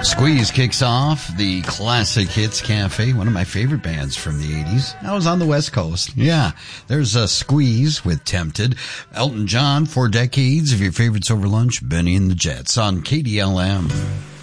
Squeeze kicks off the Classic Hits Cafe, one of my favorite bands from the 80s. I was on the West Coast. Yeah, there's a Squeeze with Tempted. Elton John, 4 decades of your favorites over lunch. Benny and the Jets on KDLM.